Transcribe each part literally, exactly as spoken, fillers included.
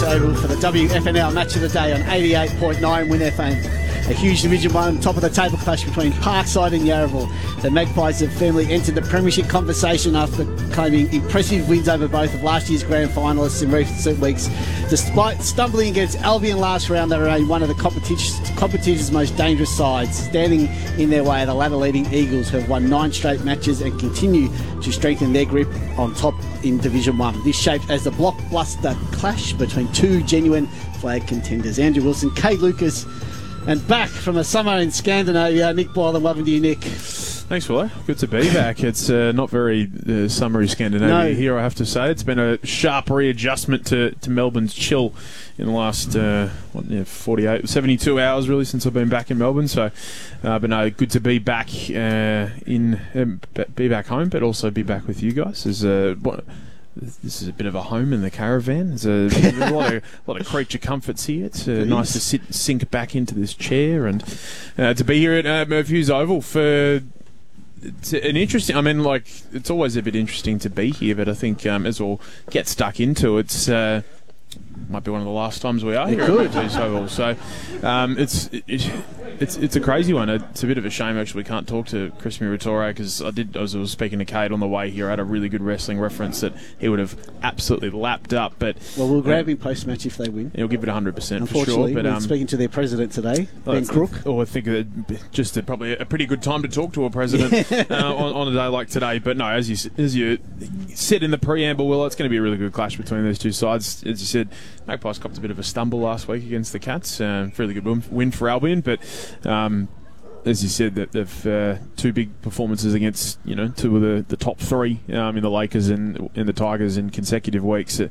Oval for the W F N L Match of the Day on eighty-eight point nine Win F M. A huge Division one top of the table clash between Parkside and Yarraville. The Magpies have firmly entered the premiership conversation after claiming impressive wins over both of last year's grand finalists in recent weeks. Despite stumbling against Albion last round, they remain one of the competition's, competition's most dangerous sides. Standing in their way are the ladder-leading Eagles, who have won nine straight matches and continue to strengthen their grip on top in Division one. This shaped as the blockbuster clash between two genuine flag contenders. Andrew Wilson, Kate Lucas, and back from a summer in Scandinavia, Nick Boylan. Welcome to you, Nick. Thanks, Willow. Good to be back. It's uh, not very uh, summery Scandinavia no. here, I have to say. It's been a sharp readjustment to, to Melbourne's chill in the last uh, what, yeah, forty-eight, seventy-two hours, really, since I've been back in Melbourne. So, uh, but no, good to be back uh, in, um, be back home, but also be back with you guys. There's uh, what, This is a bit of a home in the caravan. There's a, there's a lot of a lot of creature comforts here. It's uh, nice to sit, sink back into this chair, and uh, to be here at uh, Murphy's Oval for it's an interesting. I mean, like it's always a bit interesting to be here, but I think um, as we'll get stuck into it, it's uh, might be one of the last times we are here at Murphy's Oval. So um, it's. It, It's it's a crazy one. It's a bit of a shame, actually, we can't talk to Chris Muratore, because I did. As I was speaking to Kate on the way here, I had a really good wrestling reference that he would have absolutely lapped up. But well, we'll grab um, him post match if they win. He'll give it one hundred percent for sure. Unfortunately, but we're um, speaking to their president today, Ben Crook. Oh, I think that just a, probably a pretty good time to talk to a president uh, on, on a day like today. But no, as you as you said in the preamble, Will, it's going to be a really good clash between those two sides. As you said, Magpies copped a bit of a stumble last week against the Cats. Uh, really good win, win for Albion, but. Um, As you said, that they've uh, two big performances against you know two of the, the top three um, in the Lakers and in the Tigers in consecutive weeks. Uh,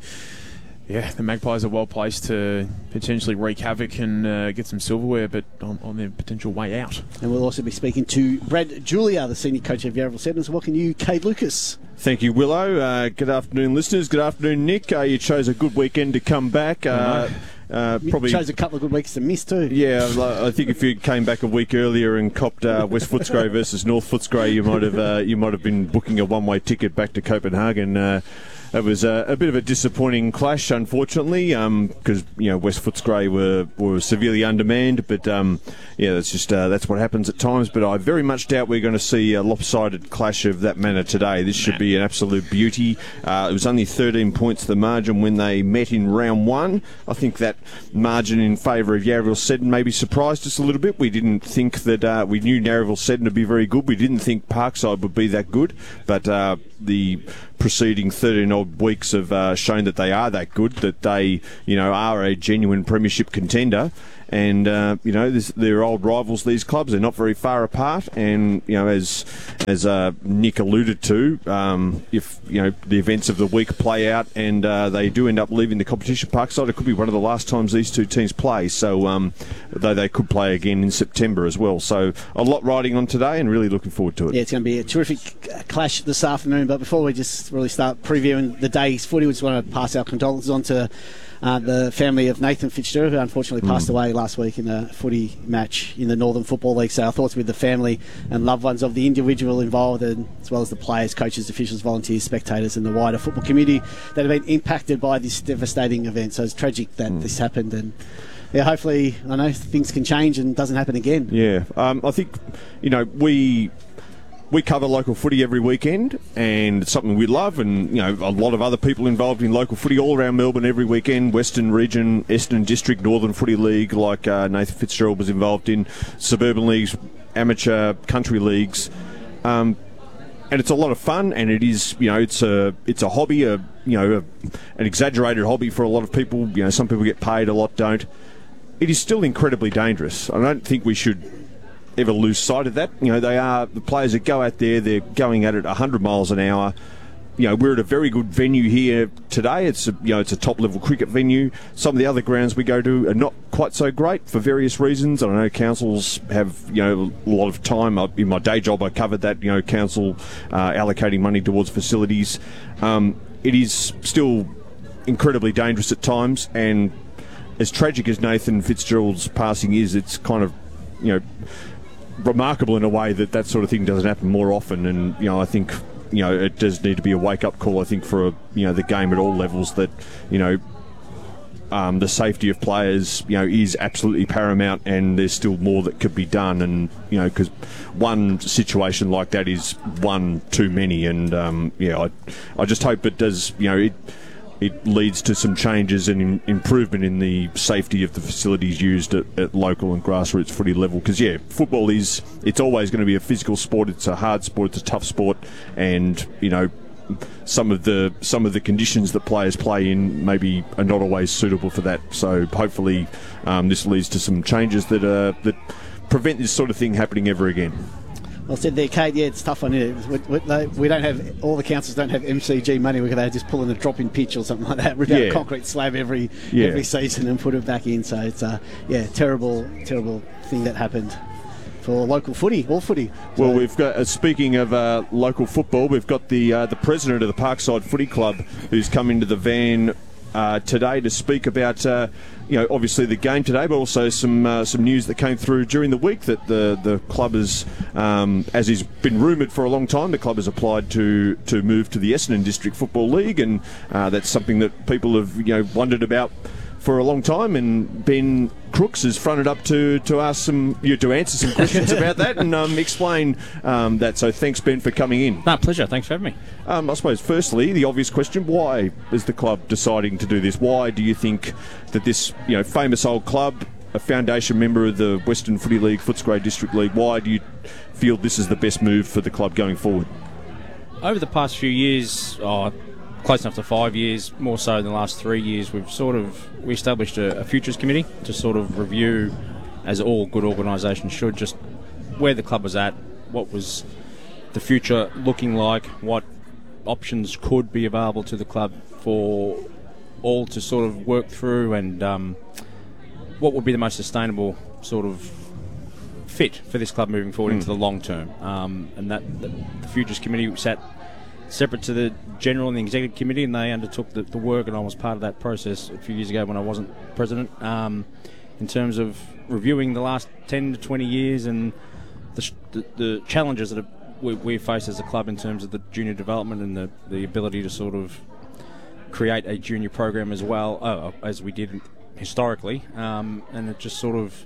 yeah, the Magpies are well placed to potentially wreak havoc and uh, get some silverware, but on, on their potential way out. And we'll also be speaking to Brad Julia, the senior coach of Yarraville Sevens. Welcome you, Kate Lucas. Thank you, Willow. Uh, good afternoon, listeners. Good afternoon, Nick. Uh, you chose a good weekend to come back. Uh, uh, probably chose a couple of good weeks to miss too. Yeah, I think if you came back a week earlier and copped uh, West Footscray versus North Footscray, you might have uh, you might have been booking a one-way ticket back to Copenhagen. Uh, It was uh, a bit of a disappointing clash, unfortunately, because um, you know West Footscray were were severely undermanned. But um, yeah, that's just uh, that's what happens at times. But I very much doubt we're going to see a lopsided clash of that manner today. This should be an absolute beauty. Uh, it was only thirteen points the margin when they met in round one. I think that margin in favour of Yarraville Seddon maybe surprised us a little bit. We didn't think that uh, we knew Yarraville Seddon would be very good. We didn't think Parkside would be that good, but uh, the preceding thirteen odd weeks have uh, shown that they are that good, that they, you know, are a genuine premiership contender. And, uh, you know, this, they're old rivals, these clubs. They're not very far apart. And, you know, as as uh, Nick alluded to, um, if, you know, the events of the week play out and uh, they do end up leaving the competition, Parkside, it could be one of the last times these two teams play. So, um, though they could play again in September as well. So, a lot riding on today and really looking forward to it. Yeah, it's going to be a terrific clash this afternoon. But before we just really start previewing the day's footy, we just want to pass our condolences on to Uh, the family of Nathan Fitzgerald, who unfortunately mm. passed away last week in a footy match in the Northern Football League. So our thoughts with the family and loved ones of the individual involved, and as well as the players, coaches, officials, volunteers, spectators and the wider football community that have been impacted by this devastating event. So it's tragic that mm. this happened, and yeah, hopefully, I know things can change and doesn't happen again. Yeah, um, I think, you know, we... We cover local footy every weekend, and it's something we love, and you know a lot of other people involved in local footy all around Melbourne every weekend. Western Region, Essendon District, Northern Footy League, like uh, Nathan Fitzgerald was involved in, suburban leagues, amateur country leagues, um, and it's a lot of fun. And it is, you know, it's a it's a hobby, a you know, a, an exaggerated hobby for a lot of people. You know, some people get paid, a lot don't. It is still incredibly dangerous. I don't think we should ever lose sight of that. You know, they are the players that go out there, they're going at it one hundred miles an hour. You know, we're at a very good venue here today. It's a, you know, it's a top level cricket venue. Some of the other grounds we go to are not quite so great for various reasons. I know councils have, you know, a lot of time. In my day job I covered that, you know, council uh, allocating money towards facilities. Um, it is still incredibly dangerous at times, and as tragic as Nathan Fitzgerald's passing is, it's kind of, you know, remarkable in a way that that sort of thing doesn't happen more often. And you know, I think, you know, it does need to be a wake-up call, I think, for, you know, the game at all levels, that, you know, um, the safety of players, you know, is absolutely paramount, and there's still more that could be done. And you know, because one situation like that is one too many. And um, yeah, I, I just hope it does. You know, it it leads to some changes and in, improvement in the safety of the facilities used at, at local and grassroots footy level. Because yeah, football is it's always going to be a physical sport. It's a hard sport. It's a tough sport, and you know. Some of the some of the conditions that players play in maybe are not always suitable for that. So hopefully um, this leads to some changes that uh, that prevent this sort of thing happening ever again. Well said there, Kate. Yeah, it's tough on it. We, we, we don't have all the councils don't have M C G money. We're going to just pull in a drop-in pitch or something like that, rip out Yeah. a concrete slab every Yeah. every season and put it back in. So it's a yeah terrible terrible thing that happened for local footy, all footy. Well, So- we've got. Uh, speaking of uh, local football, we've got the uh, the president of the Parkside Footy Club who's come into the van uh, today to speak about, uh, you know, obviously the game today, but also some uh, some news that came through during the week that the the club has, um, as has been rumoured for a long time, the club has applied to to move to the Essendon District Football League, and uh, that's something that people have you know wondered about for a long time, and Ben Crooks has fronted up to, to ask some you know, to answer some questions about that and um, explain um, that. So thanks, Ben, for coming in. No, pleasure. Thanks for having me. Um, I suppose, firstly, the obvious question: why is the club deciding to do this? Why do you think that this you know famous old club, a foundation member of the Western Footy League, Footscray District League, why do you feel this is the best move for the club going forward? Over the past few years, oh, close enough to five years, more so than the last three years, we've sort of we established a, a futures committee to sort of review, as all good organisations should, just where the club was at, what was the future looking like, what options could be available to the club for all to sort of work through, and um, what would be the most sustainable sort of fit for this club moving forward mm. into the long term. Um, and that the, the futures committee sat separate to the general and the executive committee, and they undertook the, the work, and I was part of that process a few years ago when I wasn't president, um, in terms of reviewing the last ten to twenty years and the, the, the challenges that we, we face as a club in terms of the junior development and the, the ability to sort of create a junior program as well, uh, as we did historically, um, and it just sort of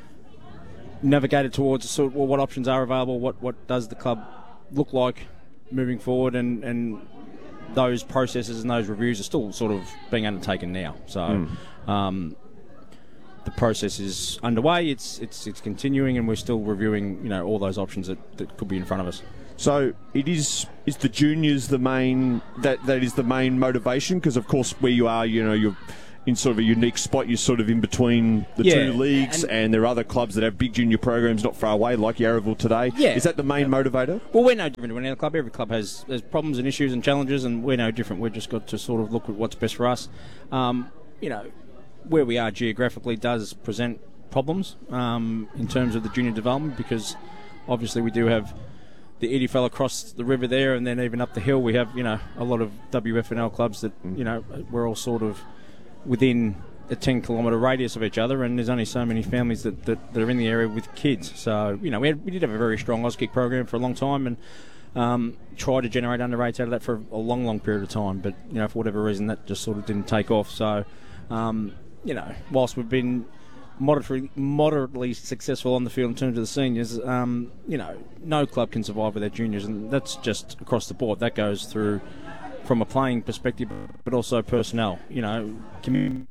navigated towards sort of, well, what options are available, what, what does the club look like moving forward, and, and those processes and those reviews are still sort of being undertaken now. So mm. um, the process is underway. It's it's it's continuing, and we're still reviewing you know all those options that, that could be in front of us. So it is is the juniors the main that that is the main motivation, because of course where you are, you know, you're in sort of a unique spot. You're sort of in between the yeah, two leagues, and, and there are other clubs that have big junior programs not far away, like Yarraville today. Yeah. Is that the main yeah. motivator? Well, we're no different to any other club. Every club has, has problems and issues and challenges, and we're no different. We've just got to sort of look at what's best for us. Um, you know, where we are geographically does present problems um, in terms of the junior development, because obviously we do have the Edie fell across the river there, and then even up the hill we have you know a lot of W F N L clubs that you know we're all sort of within a ten kilometre radius of each other, and there's only so many families that, that, that are in the area with kids. So, you know, we, had, we did have a very strong Auskick program for a long time, and um, tried to generate under eights out of that for a long, long period of time. But, you know, for whatever reason, that just sort of didn't take off. So, um, you know, whilst we've been moderately, moderately successful on the field in terms of the seniors, um, you know, no club can survive with their juniors, and that's just across the board. That goes through from a playing perspective, but also personnel, you know, community.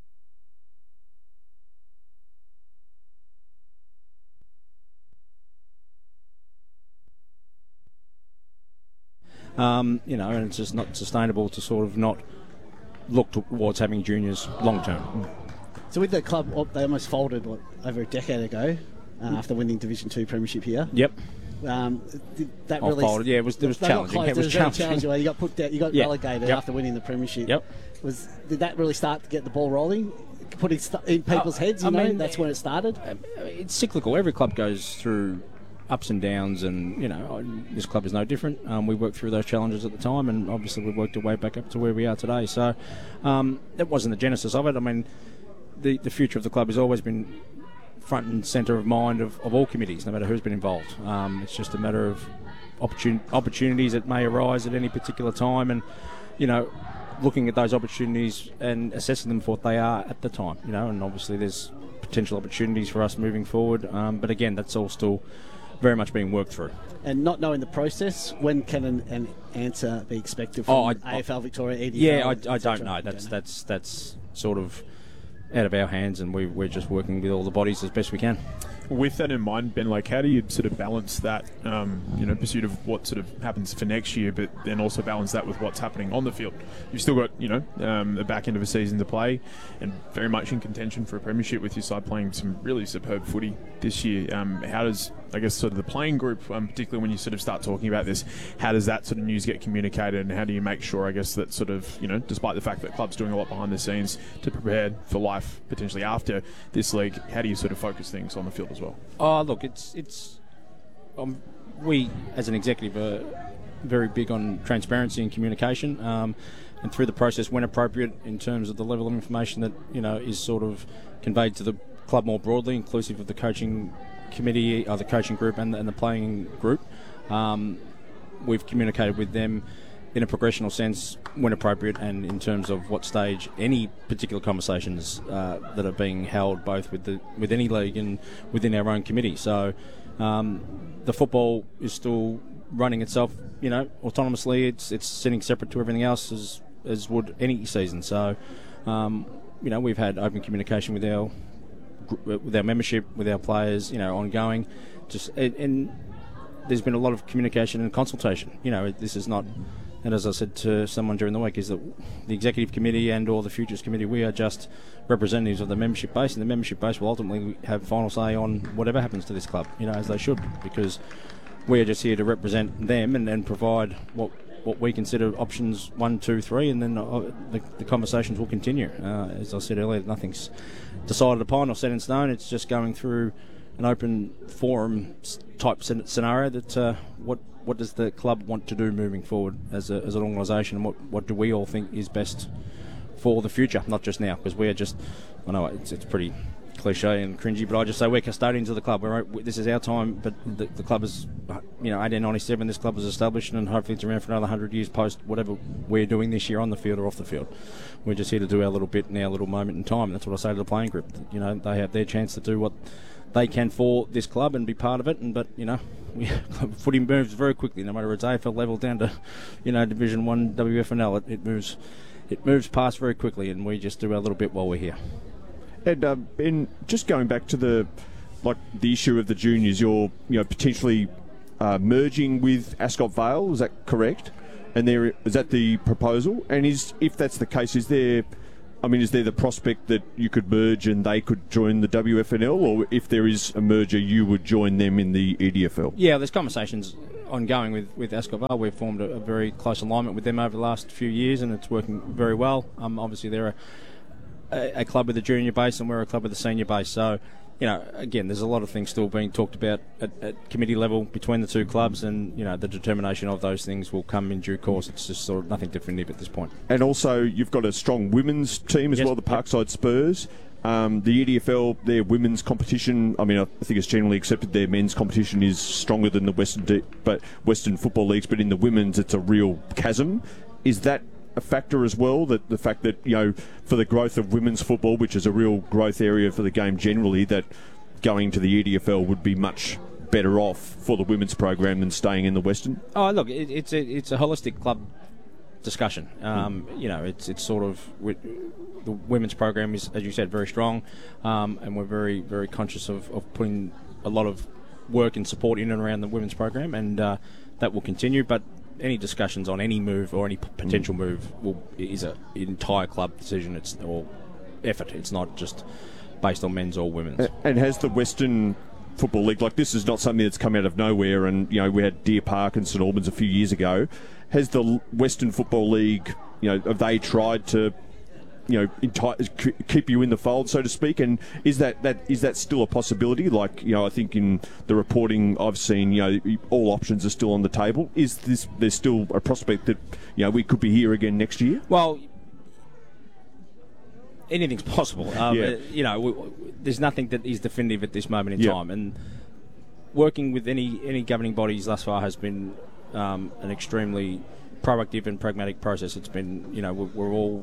Um, you know, and it's just not sustainable to sort of not look towards having juniors long term. So with the club, they almost folded what, over a decade ago uh, after winning Division Two premiership here. Yep. Um, did that Oh, really folded. Yeah, it was. It was challenging. It was challenging. challenging. You got put down, you got Yep. relegated Yep. after winning the premiership. Yep. Was did that really start to get the ball rolling? Put it st- in people's Oh, heads. You I know, mean, that's when it started. It's cyclical. Every club goes through ups and downs, and you know this club is no different. Um, we worked through those challenges at the time, and obviously we've worked our way back up to where we are today. So um, that wasn't the genesis of it. I mean, the the future of the club has always been front and centre of mind of, of all committees, no matter who's been involved. Um, it's just a matter of opportun- opportunities that may arise at any particular time, and you know looking at those opportunities and assessing them for what they are at the time, you know, and obviously there's potential opportunities for us moving forward, um, but again, that's all still very much being worked through. And not knowing the process, when can an, an answer be expected from oh, I, A F L Victoria, E D F L? Yeah, I, I don't know. That's don't know. that's that's sort of out of our hands, and we, we're just working with all the bodies as best we can. With that in mind, Ben, like, how do you sort of balance that, um, you know, pursuit of what sort of happens for next year, but then also balance that with what's happening on the field? You've still got, you know, um, the back end of a season to play, and very much in contention for a premiership with your side playing some really superb footy this year. Um, how does, I guess, sort of the playing group, um, particularly when you sort of start talking about this, how does that sort of news get communicated, and how do you make sure, I guess, that sort of, you know, despite the fact that club's doing a lot behind the scenes to prepare for life potentially after this league, how do you sort of focus things on the field as well? Oh, look, it's it's um, we as an executive are very big on transparency and communication, um, and through the process, when appropriate, in terms of the level of information that, you know, is sort of conveyed to the club more broadly, inclusive of the coaching committee, or the coaching group, and, and the playing group. Um, we've communicated with them in a progressional sense when appropriate, and in terms of what stage any particular conversations uh, that are being held both with the with any league and within our own committee. So um, the football is still running itself, you know, autonomously. It's it's sitting separate to everything else, as as would any season. So um, you know, we've had open communication with our with our membership, with our players, you know, ongoing. Just and, and there's been a lot of communication and consultation. You know, this is not. And as I said to someone during the week, is that the executive committee and or the futures committee, we are just representatives of the membership base, and the membership base will ultimately have final say on whatever happens to this club, you know, as they should, because we are just here to represent them and, and provide what what we consider options one, two, three, and then uh, the, the conversations will continue. Uh, as I said earlier, nothing's decided upon or set in stone. It's just going through an open forum type scenario that uh, what what does the club want to do moving forward as, a, as an organisation, and what, what do we all think is best for the future, not just now, because we are just, I know it's, it's pretty cliche and cringy, but I just say we're custodians of the club. We're, this is our time, but the, the club is, you know, eighteen ninety-seven, this club was established, and hopefully it's around for another one hundred years post whatever we're doing this year on the field or off the field. We're just here to do our little bit in our little moment in time. That's what I say to the playing group. You know, they have their chance to do what they can for this club and be part of it, and but, you know, we, footy moves very quickly, no matter it's A F L level down to, you know, Division One W F N L. It, it moves, it moves past very quickly, and we just do our little bit while we're here. And uh, in just going back to the like the issue of the juniors, you're you know potentially uh, merging with Ascot Vale. Is that correct? And there is that the proposal? And is if that's the case, is there? I mean, is there the prospect that you could merge and they could join the W F N L, or if there is a merger, you would join them in the E D F L? Yeah, there's conversations ongoing with, with Ascot Vale. We've formed a, a very close alignment with them over the last few years, and it's working very well. Um, obviously, they're a, a, a club with a junior base, and we're a club with a senior base. So, you know, again, there's a lot of things still being talked about at, at committee level between the two clubs, and, you know, the determination of those things will come in due course. It's just sort of nothing definitive at this point. And also, you've got a strong women's team as yes. well, the Parkside Spurs. Um, the E D F L, their women's competition, I mean, I think it's generally accepted their men's competition is stronger than the Western, De- but Western Football Leagues, but in the women's, it's a real chasm. Is that a factor as well, that the fact that, you know, for the growth of women's football, which is a real growth area for the game generally, that going to the E D F L would be much better off for the women's program than staying in the Western? Oh, look, it, it's a it's a holistic club discussion. Um, mm. You know, it's it's sort of we, the women's program is, as you said, very strong, um, and we're very very conscious of, of putting a lot of work and support in and around the women's program, and uh, that will continue. But any discussions on any move or any p- potential mm. move will, is an entire club decision. It's or effort. It's not just based on men's or women's. And has the Western Football League, like, this is not something that's come out of nowhere, and, you know, we had Deer Park and St Albans a few years ago. Has the Western Football League, you know, have they tried to, you know, enti- keep you in the fold, so to speak? And is that, that is that still a possibility? Like, you know, I think in the reporting I've seen, you know, all options are still on the table. Is this there's still a prospect that, you know, we could be here again next year? Well, anything's possible. Um, yeah. You know, we, we, there's nothing that is definitive at this moment in yeah. time, and working with any any governing bodies thus far has been um, an extremely proactive and pragmatic process. It's been, you know, we're, we're all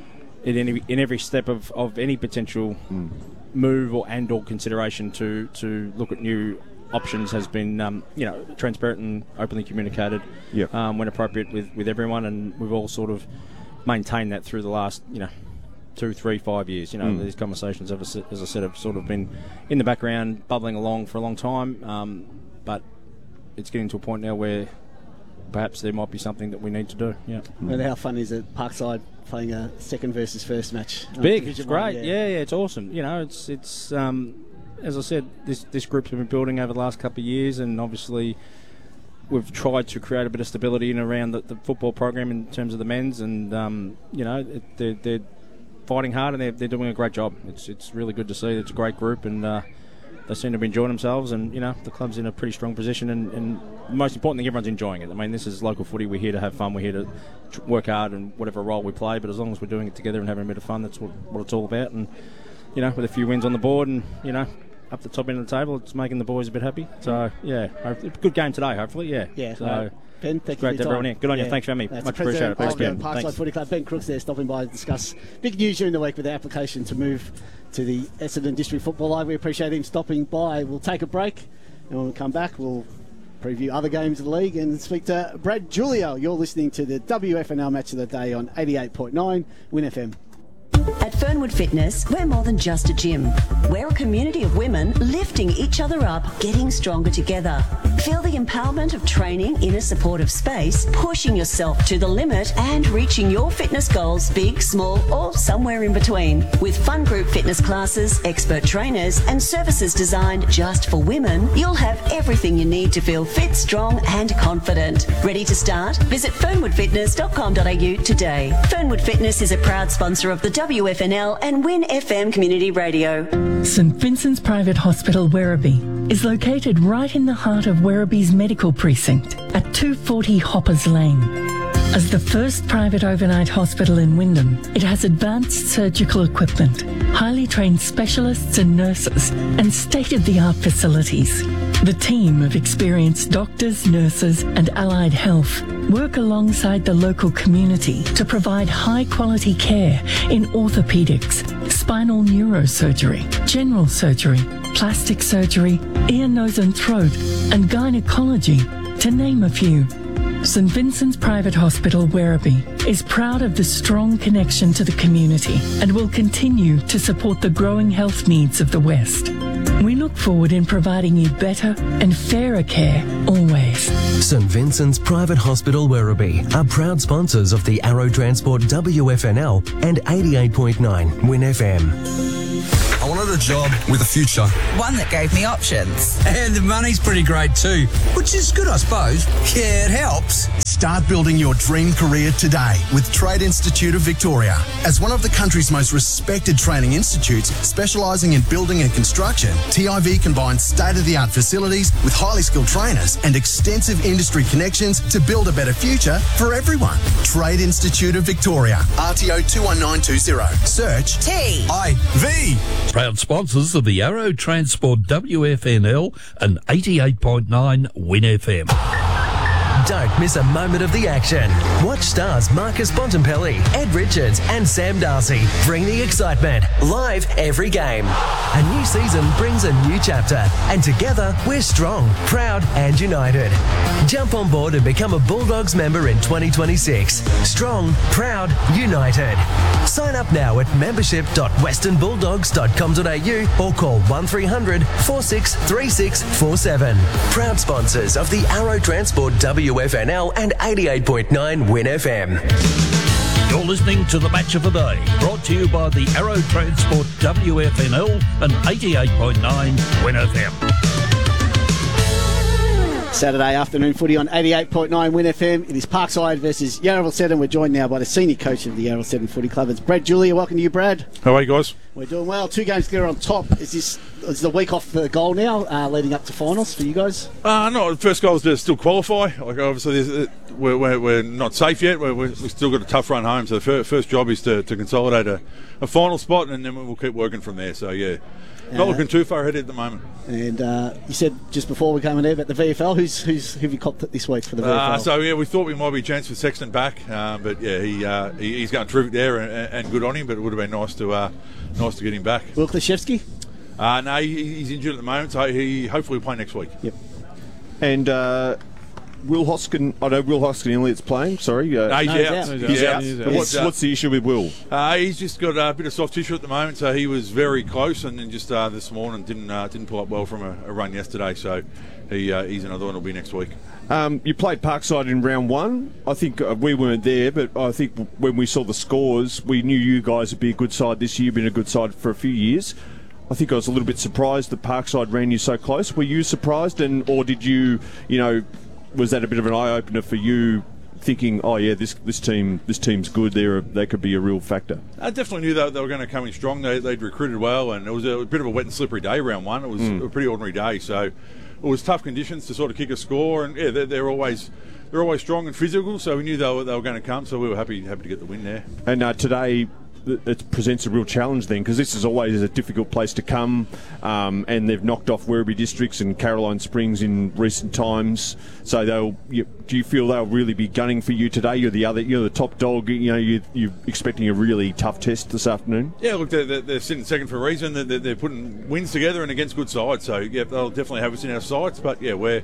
in any in every step of, of any potential mm. move or and or consideration to to look at new options has been, um, you know, transparent and openly communicated yep. um, when appropriate with, with everyone, and we've all sort of maintained that through the last, you know, two, three, five years. You know, mm. these conversations, as I said, have sort of been in the background, bubbling along for a long time, um, but it's getting to a point now where perhaps there might be something that we need to do. Yeah. And how fun is it, Parkside playing a second versus first match? It's big. It's great. One, yeah. yeah, yeah, it's awesome. You know, it's it's um, as I said, this this group's been building over the last couple of years, and obviously we've tried to create a bit of stability in around the, the football program in terms of the men's, and um, you know, it, they're, they're fighting hard and they're, they're doing a great job. It's it's really good to see. It's a great group, and uh, they seem to be enjoying themselves, and you know, the club's in a pretty strong position, and, and the most important thing, everyone's enjoying it. I mean, this is local footy. We're here to have fun. We're here to tr- work hard and whatever role we play, but as long as we're doing it together and having a bit of fun, that's what, what it's all about. And you know, with a few wins on the board and, you know, up the top end of the table, it's making the boys a bit happy. So yeah, good game today, hopefully. Yeah. Yeah. So right. Ben, thank great you to have everyone here. Good on yeah. you. Thanks for having me. That's Much appreciated. Thanks, Ben. Parkside Thanks. Footy Club. Ben Crooks there, stopping by to discuss big news during the week with the application to move to the Essendon District Football Live. We appreciate him stopping by. We'll take a break, and when we come back, we'll preview other games of the league and speak to Brad Julio. You're listening to the W F N L Match of the Day on eighty-eight point nine Win F M. At Fernwood Fitness, we're more than just a gym. We're a community of women lifting each other up, getting stronger together. Feel the empowerment of training in a supportive space, pushing yourself to the limit and reaching your fitness goals, big, small, or somewhere in between. With fun group fitness classes, expert trainers, and services designed just for women, you'll have everything you need to feel fit, strong, and confident. Ready to start? Visit fernwood fitness dot com dot a u today. Fernwood Fitness is a proud sponsor of the W F N L and Win F M Community Radio. St Vincent's Private Hospital Werribee is located right in the heart of Werribee's medical precinct at two forty Hoppers Lane. As the first private overnight hospital in Wyndham, it has advanced surgical equipment, highly trained specialists and nurses, and state-of-the-art facilities. The team of experienced doctors, nurses, and allied health work alongside the local community to provide high-quality care in orthopedics, spinal neurosurgery, general surgery, plastic surgery, ear, nose and throat, and gynecology, to name a few. St Vincent's Private Hospital Werribee is proud of the strong connection to the community and will continue to support the growing health needs of the West. We look forward in providing you better and fairer care always. St Vincent's Private Hospital Werribee are proud sponsors of the Arrow Transport W F N L and eighty-eight point nine Win F M. I wanted a job with a future. One that gave me options. And the money's pretty great too, which is good, I suppose. Yeah, it helps. Start building your dream career today with Trade Institute of Victoria. As one of the country's most respected training institutes specialising in building and construction, T I V combines state-of-the-art facilities with highly skilled trainers and extensive industry connections to build a better future for everyone. Trade Institute of Victoria, R T O two one nine two zero. Search T I V. Proud sponsors of the Arrow Transport W F N L and eighty-eight point nine Win F M. Don't miss a moment of the action. Watch stars Marcus Bontempelli, Ed Richards and Sam Darcy bring the excitement live every game. A new season brings a new chapter, and together we're strong, proud and united. Jump on board and become a Bulldogs member in twenty twenty-six. Strong, proud, united. Sign up now at membership dot western bulldogs dot com dot a u or call one three hundred four six three six four seven. Proud sponsors of the Arrow Transport W F N L and eighty-eight point nine Win F M. You're listening to the Match of the Day, brought to you by the Arrow Transport W F N L and eighty-eight point nine Win F M. Saturday afternoon footy on eighty-eight point nine Win F M. It is Parkside versus Yarraville Seddon. We're joined now by the senior coach of the Yarraville Seddon Footy Club. It's Brad Julia. Welcome to you, Brad. How are you guys? We're doing well. Two games together on top. Is this it's the week off the goal now, uh, leading up to finals for you guys? Uh, no, the first goal is to still qualify. Like obviously, there's, uh, we're, we're, we're not safe yet. We're, we're, we've still got a tough run home. So the fir- first job is to, to consolidate a, a final spot, and then we'll keep working from there. So yeah, not uh, looking too far ahead at the moment. And uh, you said just before we came in there about the V F L. Who's who's who have you copped this week for the V F L? Uh, so yeah, we thought we might be a chance for Sexton back, uh, but yeah, he, uh, he he's going terrific there, and, and good on him. But it would have been nice to uh, nice to get him back. Will Klashevsky? Uh, no, he, he's injured at the moment, so he hopefully will play next week. Yep. And uh, Will Hoskin, I know Will Hoskin Elliott's playing, sorry. Uh, no, he's, no, out. he's out. He's, he's out. out. He's out. What's, what's the issue with Will? Uh, he's just got a bit of soft tissue at the moment, so he was very close, and then just uh, this morning didn't uh, didn't pull up well from a, a run yesterday, so he uh, he's another one will be next week. Um, you played Parkside in round one. I think uh, we weren't there, but I think when we saw the scores, we knew you guys would be a good side this year, been a good side for a few years. I think I was a little bit surprised that Parkside ran you so close. Were you surprised, and or did you, you know, was that a bit of an eye opener for you, thinking, oh yeah, this this team this team's good. They're a, they could be a real factor. I definitely knew that they were going to come in strong. They they'd recruited well, and it was a bit of a wet and slippery day round one. It was mm. a pretty ordinary day, so it was tough conditions to sort of kick a score. And yeah, they're, they're always they're always strong and physical, so we knew they were they were going to come. So we were happy happy to get the win there. And uh, today, it presents a real challenge then, because this is always a difficult place to come, um, and they've knocked off Werribee Districts and Caroline Springs in recent times. So they'll. You, do you feel they'll really be gunning for you today? You're the other. You're the top dog. You know, you, you're expecting a really tough test this afternoon. Yeah, look, they're, they're sitting second for a reason. They're, they're putting wins together and against good sides. So yeah, they'll definitely have us in our sights. But yeah, we're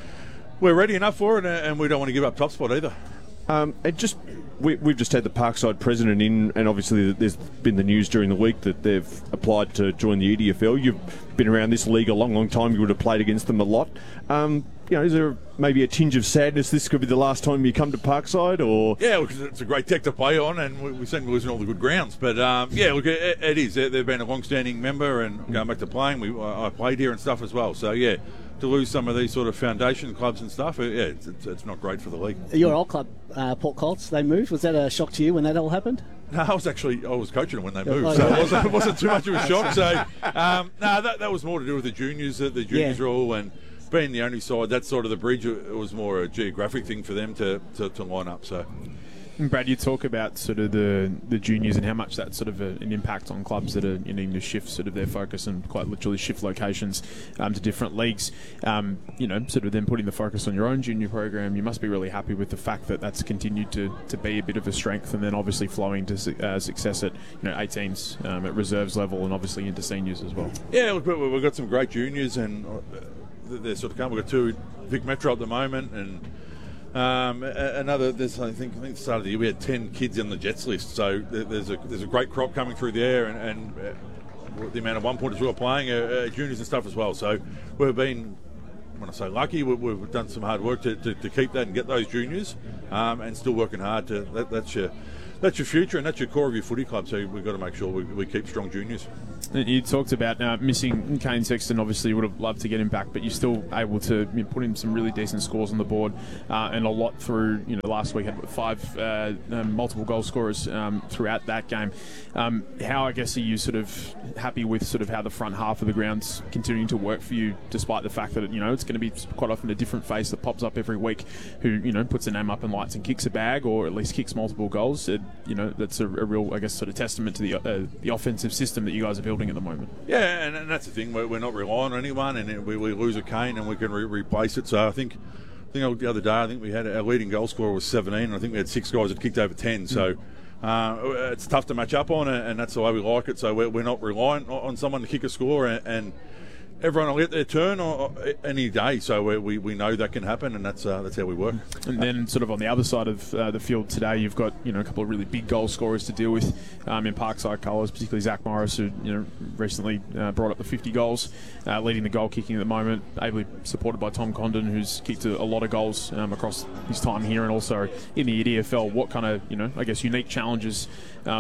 we're ready enough for it, and we don't want to give up top spot either. Um, and just we, we've just had the Parkside president in, and obviously there's been the news during the week that they've applied to join the E D F L. You've been around this league a long, long time. You would have played against them a lot. Um, you know, is there maybe a tinge of sadness? This could be the last time you come to Parkside, or yeah, look, it's a great deck to play on, and we, we seem to be losing all the good grounds. But um, yeah, look, it, it is. They've been a long-standing member, and going back to playing, we I played here and stuff as well. So yeah. To lose some of these sort of foundation clubs and stuff, yeah, it's, it's, it's not great for the league. Your old club, uh, Port Colts, they moved. Was that a shock to you when that all happened? No, I was actually I was coaching them when they moved, so it wasn't, it wasn't too much of a shock. So um, no, that, that was more to do with the juniors, the juniors yeah. rule, and being the only side that side of the bridge. It was more a geographic thing for them to, to, to line up. So. And Brad, you talk about sort of the, the juniors and how much that's sort of a, an impact on clubs that are needing to shift sort of their focus and quite literally shift locations um, to different leagues. Um, you know, sort of then putting the focus on your own junior program, you must be really happy with the fact that that's continued to, to be a bit of a strength, and then obviously flowing to uh, success at you know eighteens um, at reserves level, and obviously into seniors as well. Yeah, look, we've got some great juniors, and they're sort of coming. We've got two Vic Metro at the moment, and. Um, another, there's, I think, I think at the start of the year we had ten kids on the Jets list, so there's a there's a great crop coming through there, and, and uh, the amount of one pointers we were playing, uh, uh, juniors and stuff as well. So we've been, when I say lucky, we, we've done some hard work to, to, to keep that and get those juniors, um, and still working hard to. That, that's your that's your future, and that's your core of your footy club. So we've got to make sure we, we keep strong juniors. You talked about uh, missing Kane Sexton. Obviously, you would have loved to get him back, but you're still able to you know, put in some really decent scores on the board, uh, and a lot through. You know, last week had five uh, um, multiple goal scorers um, throughout that game. Um, how I guess are you sort of happy with sort of how the front half of the ground's continuing to work for you, despite the fact that you know it's going to be quite often a different face that pops up every week, who you know puts a name up in lights and kicks a bag, or at least kicks multiple goals. It, you know, that's a, a real, I guess, sort of testament to the uh, the offensive system that you guys are building at the moment. Yeah, and, and that's the thing. We're, we're not relying on anyone, and we, we lose a Kane and we can re- replace it. So I think, I think the other day, I think we had our leading goal scorer was seventeen, and I think we had six guys that kicked over ten. So uh, it's tough to match up on, and that's the way we like it. So we're, we're not reliant on someone to kick a score, and, and everyone will get their turn or, or any day, so we, we we know that can happen, and that's uh, that's how we work. And then, sort of on the other side of uh, the field today, you've got you know a couple of really big goal scorers to deal with um, in Parkside colours, particularly Zach Morris, who you know recently uh, brought up the fifty goals, uh, leading the goal kicking at the moment, ably supported by Tom Condon, who's kicked a, a lot of goals um, across his time here and also in the E D F L. What kind of you know I guess unique challenges Um,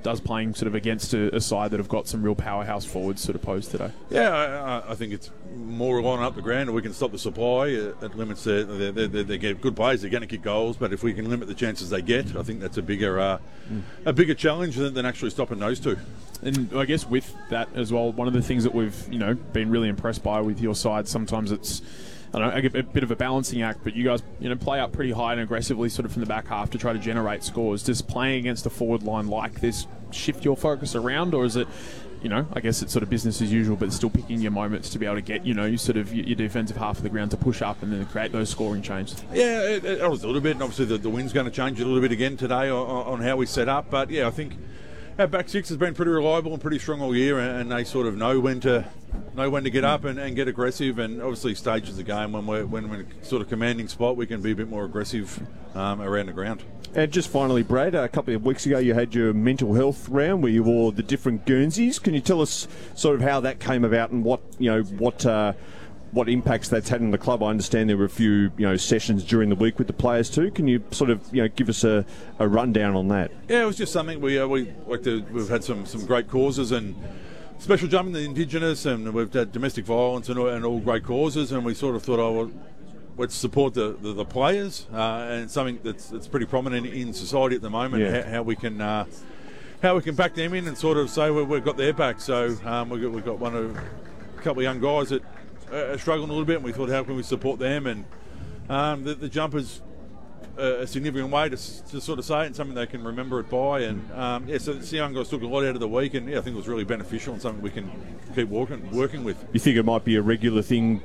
does playing sort of against a, a side that have got some real powerhouse forwards sort of posed today? Yeah, I, I think it's more relying up the ground, and we can stop the supply. It limits their, they they they get good players. They're going to kick goals, but if we can limit the chances they get, I think that's a bigger uh, mm. a bigger challenge than, than actually stopping those two. And I guess with that as well, one of the things that we've you know been really impressed by with your side, sometimes it's I don't know, a bit of a balancing act, but you guys, you know, play up pretty high and aggressively sort of from the back half to try to generate scores. Does playing against a forward line like this shift your focus around, or is it, you know, I guess it's sort of business as usual, but still picking your moments to be able to get, you know, you sort of your defensive half of the ground to push up and then create those scoring changes? Yeah, it, it was a little bit, and obviously the, the wind's going to change a little bit again today on, on how we set up, but yeah, I think our back six has been pretty reliable and pretty strong all year, and, and they sort of know when to know when to get up and, and get aggressive, and obviously stages the game when we're when we're in a sort of commanding spot, we can be a bit more aggressive um, around the ground. And just finally, Brad, a couple of weeks ago you had your mental health round where you wore the different Guernseys. Can you tell us sort of how that came about and what you know what uh, what impacts that's had on the club? I understand there were a few you know sessions during the week with the players too. Can you sort of you know give us a, a rundown on that? Yeah, it was just something we uh, we like to. We've had some some great causes and special jumping the Indigenous, and we've had domestic violence and all, and all great causes, and we sort of thought, oh, well, let's support the, the, the players, uh, and something that's, that's pretty prominent in society at the moment, yeah. how, how we can uh, how we can back them in and sort of say well, we've got their back. So um, we've, got, we've got one of a couple of young guys that are struggling a little bit, and we thought, how can we support them? And um, the, the jumpers a significant way to, to sort of say it and something they can remember it by, and um, yeah, so the young guys took a lot out of the week, and yeah, I think it was really beneficial and something we can keep working working with. You think it might be a regular thing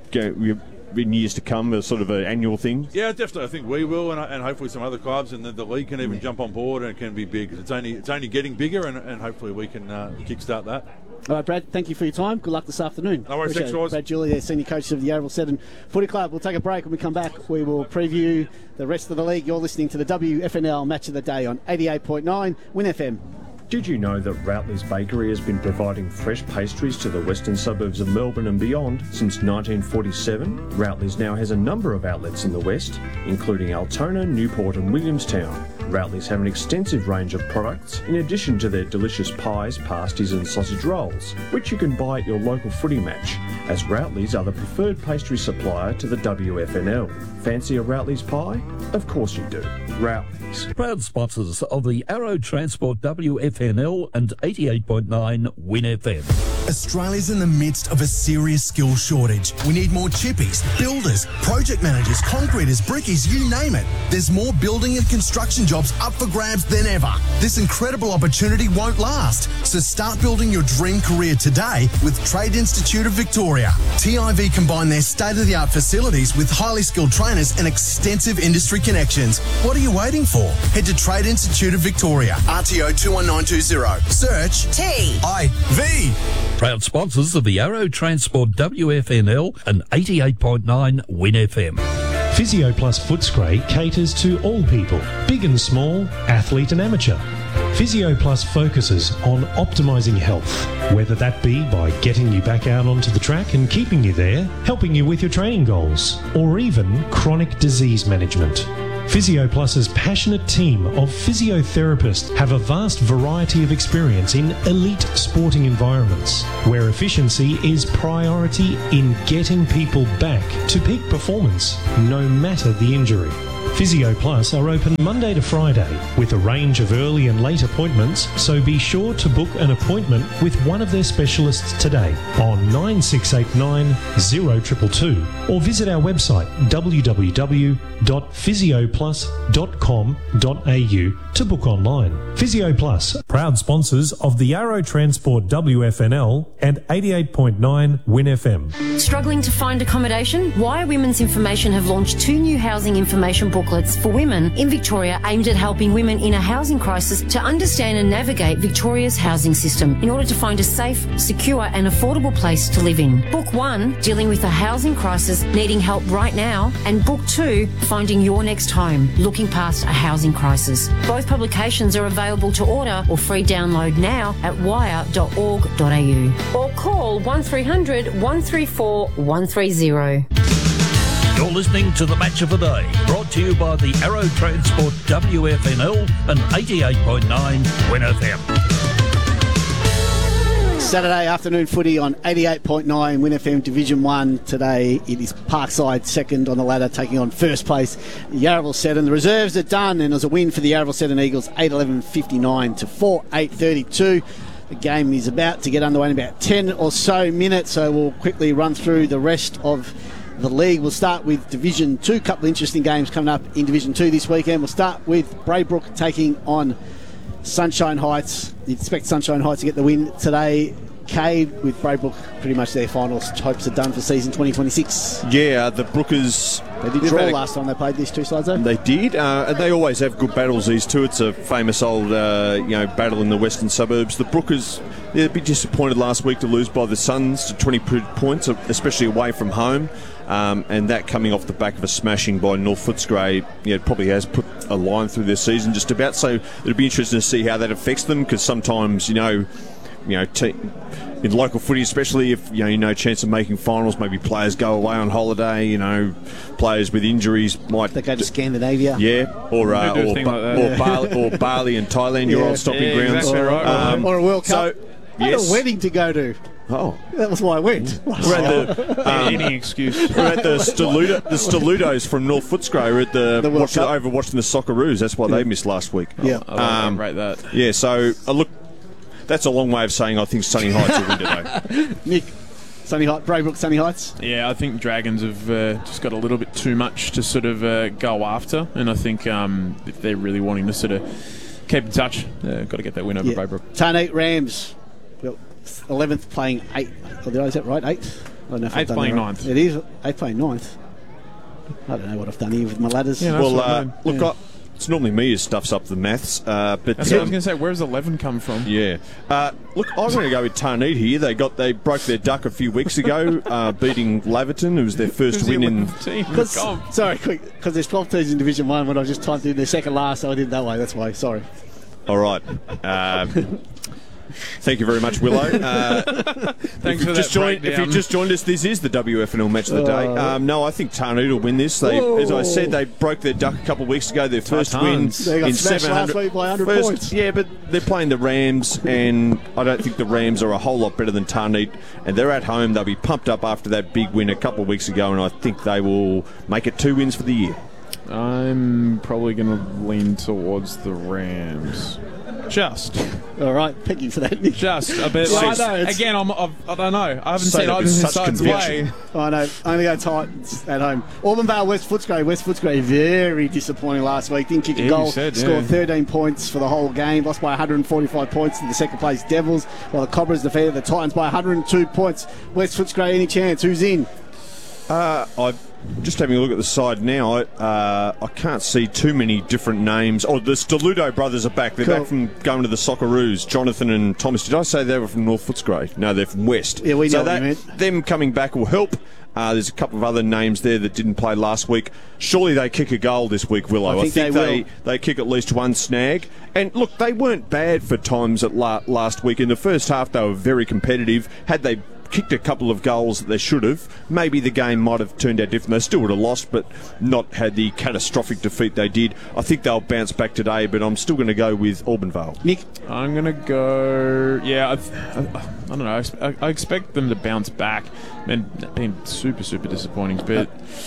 in years to come, a sort of an annual thing? Yeah, definitely. I think we will, and, and hopefully some other clubs, and the, the league can even yeah. jump on board, and it can be big. It's only it's only getting bigger, and, and hopefully we can uh, kickstart that. All right, Brad, thank you for your time. Good luck this afternoon. No worries, thanks, guys. Brad Julia, Senior Coach of the Yarraville seven Footy Club. We'll take a break. When we come back, we will preview the rest of the league. You're listening to the W F N L Match of the Day on eighty-eight point nine Win F M. Did you know that Routley's Bakery has been providing fresh pastries to the western suburbs of Melbourne and beyond since nineteen forty-seven? Routley's now has a number of outlets in the west, including Altona, Newport and Williamstown. Routley's have an extensive range of products, in addition to their delicious pies, pasties and sausage rolls, which you can buy at your local footy match, as Routley's are the preferred pastry supplier to the W F N L. Fancy a Routley's pie? Of course you do. Routley's. Proud sponsors of the Arrow Transport W F N L and eighty-eight point nine Win F M. Australia's in the midst of a serious skill shortage. We need more chippies, builders, project managers, concreters, brickies, you name it. There's more building and construction jobs up for grabs than ever. This incredible opportunity won't last. So start building your dream career today with Trade Institute of Victoria. T I V combine their state-of-the-art facilities with highly skilled trainers and extensive industry connections. What are you waiting for? Head to Trade Institute of Victoria, R T O two one nine two zero. Search T I V. Proud sponsors of the Arrow Transport W F N L and eighty-eight point nine Win F M. Physio Plus Footscray caters to all people, big and small, athlete and amateur. Physio Plus focuses on optimising health, whether that be by getting you back out onto the track and keeping you there, helping you with your training goals, or even chronic disease management. Physio Plus's passionate team of physiotherapists have a vast variety of experience in elite sporting environments, where efficiency is priority in getting people back to peak performance, no matter the injury. Physio Plus are open Monday to Friday with a range of early and late appointments, so be sure to book an appointment with one of their specialists today on nine six eight nine, zero two two two or visit our website w w w dot physio plus dot com dot a u to book online. Physio Plus, proud sponsors of the Arrow Transport W F N L and eighty-eight point nine Win F M. Struggling to find accommodation? Wire Women's Information have launched two new housing information booklets for women in Victoria aimed at helping women in a housing crisis to understand and navigate Victoria's housing system in order to find a safe, secure and affordable place to live in. Book one, dealing with a housing crisis, needing help right now, and Book two, finding your next home, looking past a housing crisis. Both publications are available to order or free download now at wire dot org dot a u or call one three hundred, one three four, one three zero. You're listening to the Match of the Day, brought to you by the Arrow Transport W F N L and eighty-eight point nine Win F M. Saturday afternoon footy on eighty-eight point nine Win F M Division one. Today it is Parkside second on the ladder, taking on first place Yarraville Seddon. The reserves are done, and it was a win for the Yarraville Seddon Eagles, eight eleven fifty-nine to four eight thirty-two. The game is about to get underway in about ten or so minutes, so we'll quickly run through the rest of the league. We'll start with Division two. A couple of interesting games coming up in Division two this weekend. We'll start with Braybrook taking on Sunshine Heights. You'd expect Sunshine Heights to get the win today, Cade, with Braybrook pretty much their final hopes are done for season twenty twenty-six. Yeah, the Brookers... They did draw last time they played these two sides, though. They did, uh, and they always have good battles, these two. It's a famous old uh, you know, battle in the western suburbs. The Brookers, they're a bit disappointed last week to lose by the Suns to twenty points, especially away from home. Um, and that coming off the back of a smashing by North Footscray, yeah, it probably has put a line through their season just about. So it'll be interesting to see how that affects them, because sometimes, you know, you know, te- in local footy, especially if you know you no chance of making finals, maybe players go away on holiday. You know, players with injuries might they go to Scandinavia. Yeah, or uh, or, ba- ba- like or, Bali, or Bali and Thailand, your Yeah. old stopping Yeah, grounds, exactly right. Um, or a World Cup. So, I had yes. a wedding to go to. Oh, That was why I went. we're at the um, Any excuse. we're at the Steludo, the Steludos from North Footscray. We're at the, The World watching, Cup. over watching the Socceroos. That's why they missed last week. Yeah. I Um, rate that. Yeah, so uh, look, that's a long way of saying I think Sunny Heights will win today. Nick, Sunny Heights, Braybrook, Sunny Heights. Yeah, I think Dragons have uh, just got a little bit too much to sort of uh, go after, and I think um, if they're really wanting to sort of keep in touch, uh, got to get that win over Yeah. Braybrook. Tarneit Rams, well, eleventh playing eight. Oh, did I say that right? Eight? I don't know if I've Eighth done playing that right. ninth. It is eighth playing ninth. I don't know what I've done here with my ladders. Yeah, no, well, that's uh, what I look, Yeah. I, it's normally me who stuffs up the maths, uh, but That's what I was um, going to say. Where's eleven come from? yeah. Uh, look, I'm going to go with Tarneit here. They got they broke their duck a few weeks ago, uh, beating Laverton. It was their first Who's win the in. eleventh team? Because, Come. sorry, quick, because there's twelve teams in Division one. When I just typed in their second last, so I did it that way. That's why. Sorry. All right. Um, Thank you very much, Willow. Uh, Thanks if for you've just that joined, If breakdown. you've just joined us, this is the W F N L match of the day. Oh. Um, no, I think Tarneit will win this. They, Whoa. as I said, they broke their duck a couple of weeks ago. Their first win Titans. They got in smashed seven hundred last week by one hundred first- points. Yeah, but they're playing the Rams, and I don't think the Rams are a whole lot better than Tarneit. And they're at home. They'll be pumped up after that big win a couple of weeks ago, and I think they will make it two wins for the year. I'm probably going to lean towards the Rams. Just. All right, thank you for that, Nick. Just a bit. Yeah, I like, know, it's- again, I'm, I've, I don't know. I haven't Say seen that either with side's such conviction. play. I know. Only go Titans at home. Auburn Vale, West Footscray. West Footscray very disappointing last week. Didn't kick a Yeah, you goal. said, yeah. Scored thirteen points for the whole game. Lost by one hundred forty-five points to the second place Devils. While the Cobras defeated the Titans by one hundred two points. West Footscray, any chance? Who's in? Uh, I've just having a look at the side now. I, uh, I can't see too many different names. Oh, the Steludo brothers are back. They're Cool. back from going to the Socceroos. Jonathan and Thomas. Did I say they were from North Footscray? No, they're from West. Yeah, we know so what that, you meant. them coming back will help. Uh, there's a couple of other names there that didn't play last week. Surely they kick a goal this week, Willow. I think they they, will. they kick at least one snag. And look, they weren't bad for times at la- last week. In the first half, they were very competitive. Had they kicked a couple of goals that they should have, maybe the game might have turned out different. They still would have lost, but not had the catastrophic defeat they did. I think they'll bounce back today, but I'm still going to go with Auburn Vale. Nick? I'm going to go... Yeah, I've, I, I don't know. I, ex- I expect them to bounce back. Man, been super, super disappointing. But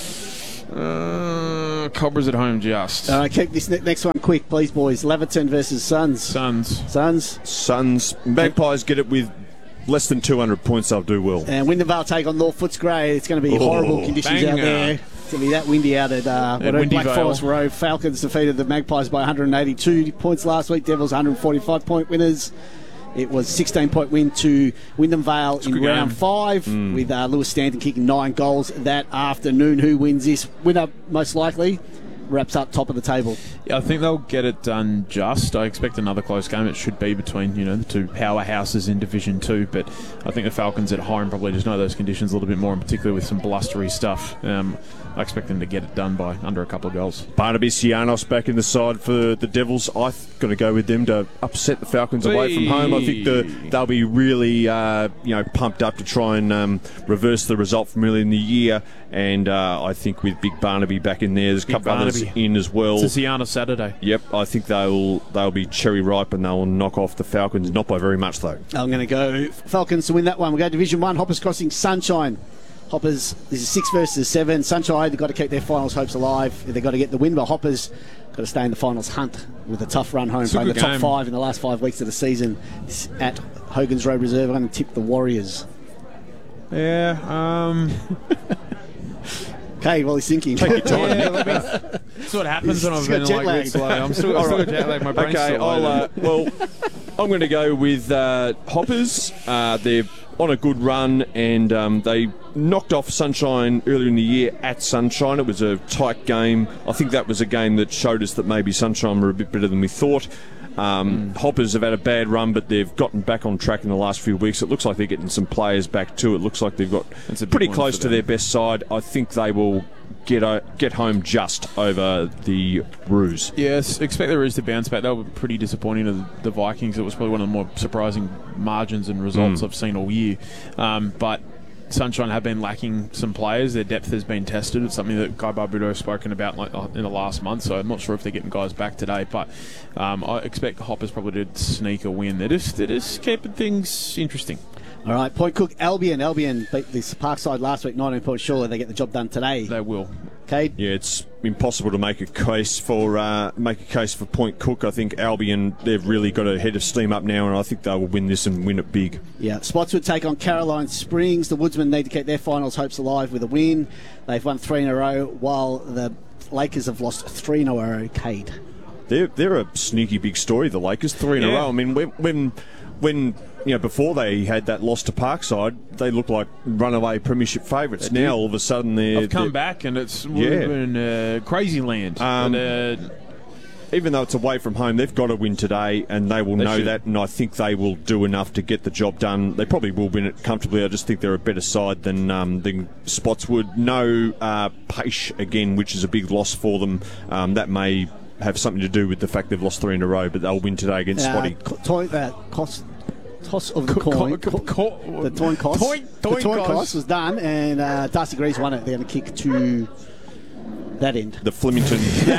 uh, Cobras at home just. All right, keep this ne- next one quick, please, boys. Laverton versus Suns. Suns. Suns. Suns. Magpies get it with less than two hundred points, they'll do well. And Wyndham Vale take on North Footscray. It's going to be Oh, horrible conditions out banger. there. It's going to be that windy out at uh, Yeah, whatever, Windy Black Vale. Forest Road. Falcons defeated the Magpies by one hundred eighty-two points last week. Devils one hundred forty-five point winners. It was a sixteen point win to Wyndham Vale in good round game. five, Mm. with uh, Lewis Stanton kicking nine goals that afternoon. Who wins this? Winner, most likely, wraps up top of the table. Yeah, I think they'll get it done just. I expect another close game. It should be between, you know, the two powerhouses in Division two, but I think the Falcons at home probably just know those conditions a little bit more, and particularly with some blustery stuff. Um, I expect them to get it done by under a couple of goals. Barnaby Sianos back in the side for the Devils. I'm going to go with them to upset the Falcons away from home. I think the, they'll be really, uh, you know, pumped up to try and um, reverse the result from earlier in the year. And uh, I think with Big Barnaby back in there, there's a Big couple Barnaby be. in as well. It's a Siana Saturday. Yep, I think they'll they'll be cherry ripe and they'll knock off the Falcons, not by very much though. I'm going to go Falcons to win that one. We'll go Division One. Hoppers crossing Sunshine. Hoppers, this is six versus seven. Sunshine, they've got to keep their finals hopes alive. They've got to get the win, but Hoppers got to stay in the finals hunt with a tough run home, playing the top game. five in the last five weeks of the season. It's at Hogan's Road Reserve. I'm going to tip the Warriors. Yeah, um... Okay, well, he's thinking. Take your time. Yeah, let me, that's what happens when I've been like lag. week slow. I'm still, I've still got jet lag. My brain's Okay, still I'll, uh, loaded. well, I'm going to go with uh, Hoppers. Uh, they're on a good run, and um, they knocked off Sunshine earlier in the year at Sunshine. It was a tight game. I think that was a game that showed us that maybe Sunshine were a bit better than we thought. Um, mm. Hoppers have had a bad run, but they've gotten back on track in the last few weeks. It looks like they're getting some players back too. It looks like they've got pretty close to their best side. I think they will get uh, get home just over the Roos. Yes, expect the Roos to bounce back. They were pretty disappointing to the, the Vikings. It was probably one of the more surprising margins and results Mm. I've seen all year. Um, but Sunshine have been lacking some players. Their depth has been tested. It's something that Guy Barbudo has spoken about like in the last month, so I'm not sure if they're getting guys back today, but um, I expect the Hoppers probably to sneak a win. They're just, they're just keeping things interesting. All right, Point Cook, Albion. Albion beat this Parkside last week, nineteen points. Surely they get the job done today. They will. Okay. Yeah, it's impossible to make a case for uh, make a case for Point Cook. I think Albion, they've really got a head of steam up now, and I think they will win this and win it big. Yeah, Spotswood take on Caroline Springs. The Woodsmen need to keep their finals hopes alive with a win. They've won three in a row, while the Lakers have lost three in a row. Cade. They're they're a sneaky big story. The Lakers, three in Yeah. a row. I mean, when when when you know before they had that loss to Parkside, they looked like runaway premiership favourites. They Now did. all of a sudden they're I've come they're- back and it's Yeah. been uh, crazy land. Um, but, uh, even though it's away from home, they've got to win today, and they will They know should. that, and I think they will do enough to get the job done. They probably will win it comfortably. I just think they're a better side than um, than Spotswood. No uh, Paish again, which is a big loss for them. Um, that may have something to do with the fact they've lost three in a row, but they'll win today against Uh, Spotty. co- toy, uh, cost, toss of the Co- coin. co- Co- co- the toin cost. Toin- the toin toin cost. cost was done, and uh, Darcy Greaves won it. They're going to kick to that end. The Flemington,